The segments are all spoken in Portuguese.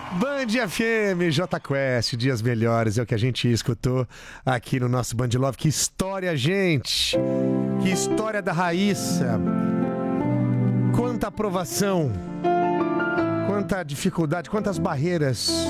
Band FM, J Quest, Dias Melhores, é o que a gente escutou aqui no nosso Band Love. Que história, gente! Que história da Raíssa! Quanta aprovação, quanta dificuldade, quantas barreiras.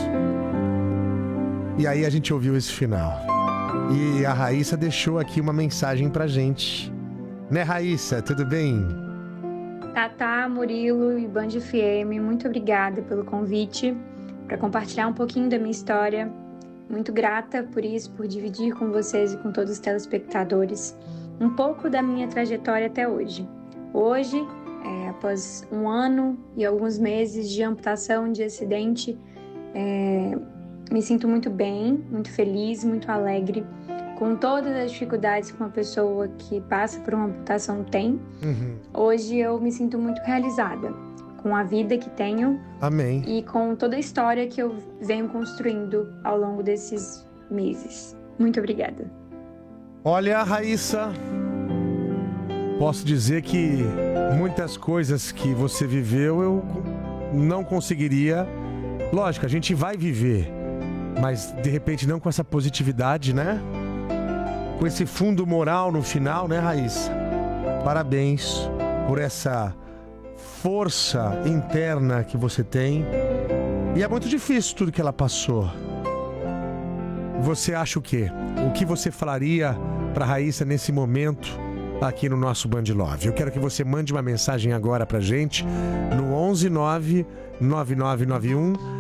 E aí a gente ouviu esse final. E a Raíssa deixou aqui uma mensagem pra gente. Né, Raíssa? Tudo bem? Tatá, Murilo e Band FM, muito obrigada pelo convite para compartilhar um pouquinho da minha história. Muito grata por isso, por dividir com vocês e com todos os telespectadores um pouco da minha trajetória até hoje. Hoje, após um ano e alguns meses de amputação, de acidente, me sinto muito bem, muito feliz, muito alegre, com todas as dificuldades que uma pessoa que passa por uma amputação tem. Hoje eu me sinto muito realizada com a vida que tenho. Amém. E com toda a história que eu venho construindo ao longo desses meses. Muito obrigada. Olha, Raíssa, posso dizer que muitas coisas que você viveu eu não conseguiria. Lógico, a gente vai viver, mas de repente não com essa positividade, né? Com esse fundo moral no final, né, Raíssa? Parabéns por essa força interna que você tem. E é muito difícil tudo que ela passou. Você acha o quê? O que você falaria para Raíssa nesse momento aqui no nosso Band Love? Eu quero que você mande uma mensagem agora pra gente no 119 9991